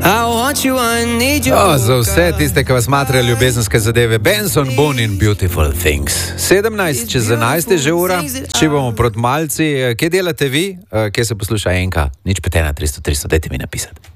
Za vse tiste, ki vas smatrajo ljubezenske zadeve, Benson Boone in Beautiful Things. 17 čez 11 je že ura, če bomo proti malci. Kje delate vi? Kje se posluša Enka? Nič 5 1 300 300, dajte mi napisati.